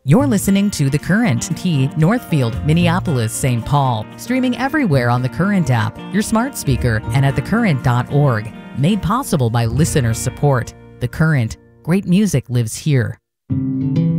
You're listening to The Current, T, Northfield, Minneapolis, St. Paul. Streaming everywhere on The Current app, your smart speaker, and at thecurrent.org. Made possible by listener support. The Current. Great music lives here.